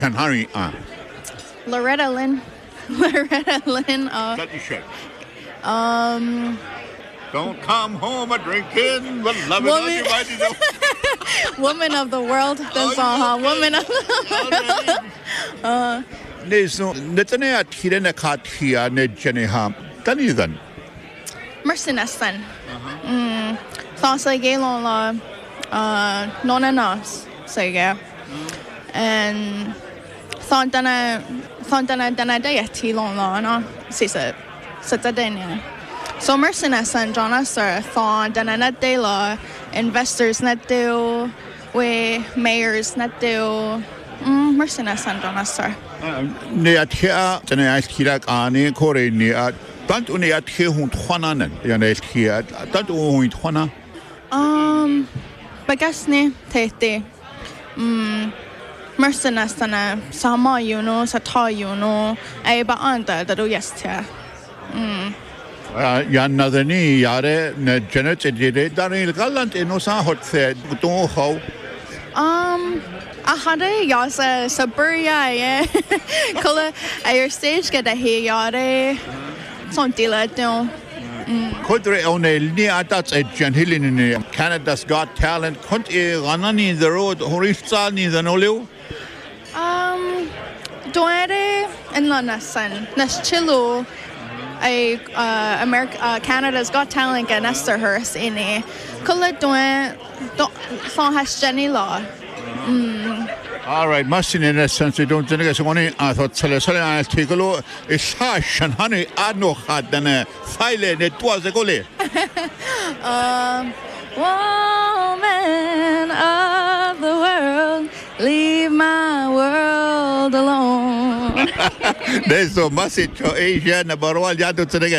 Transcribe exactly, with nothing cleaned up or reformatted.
Can hurry on. Loretta Lynn. Loretta Lynn. Uh, Let you shake. um, Don't come home a drinking, but love it Woman- like you might know. Woman of the World. That's Oh, all, huh? okay. Woman of the World. Neso, netane atirene katia ne jeneham. Tanidan. Mercenasan. Mm. Thoughts like Gaylon law. Uh, non enough. So yeah. And thought dana thought dana dana diety long law no. Says it. Such a day. So Mercenasan John Sir thought dana net day law. Investors net do. We mayors net do. Mm, Mercenasan John Sir. Ne atia tane askirak ane kore ne at. Tant une atje hun twanan. Ja ne askiat. Tant hun twana. Um, bagasni tete. Mm, Mercenasana sama yuno sata yuno ay ba anda da do yestia. Mm. Ja nadani yare ne jenet edire darin galant enosa hot said don't how. Um, ahade yasa saburia yeah. Kula ayer stage get a he yare. Son dila don. Kodre onel ni atats et genhilin in Canada's Got Talent. Kont e ranani the road horistal ni the noleu. Um, doere and lanasan nas chilo. I uh America uh, Canada's Got Talent and Esther Hurst in a kula doen don't son has Jenny law. Mm. All right, massin in a sense they don't think it's only I thought Celestine I'll take a look. It's hash and honey adno had than a file it was a gole. Um, woman of the world, leave my world alone. There's so massive Asia and a barwal yadu